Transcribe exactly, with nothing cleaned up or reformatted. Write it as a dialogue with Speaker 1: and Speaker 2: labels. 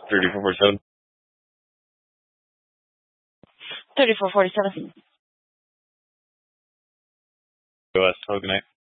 Speaker 1: thirty-four forty-seven.
Speaker 2: thirty-four forty-seven.
Speaker 1: Go West. Have a good night.